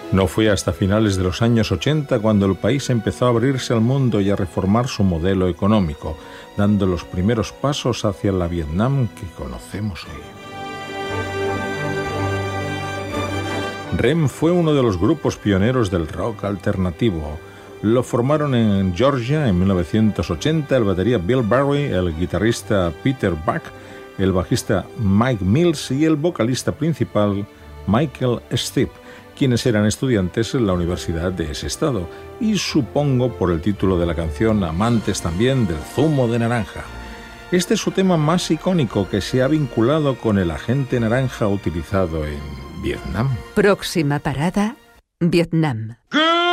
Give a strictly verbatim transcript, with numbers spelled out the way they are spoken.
No fue hasta finales de los años ochenta cuando el país empezó a abrirse al mundo y a reformar su modelo económico, dando los primeros pasos hacia la Vietnam que conocemos hoy. R E M fue uno de los grupos pioneros del rock alternativo. Lo formaron en Georgia en mil novecientos ochenta el batería Bill Berry, el guitarrista Peter Buck, el bajista Mike Mills y el vocalista principal Michael Stipe, quienes eran estudiantes en la universidad de ese estado, y supongo por el título de la canción amantes también del zumo de naranja. Este es su tema más icónico que se ha vinculado con el agente naranja utilizado en Vietnam. Próxima parada, Vietnam. Good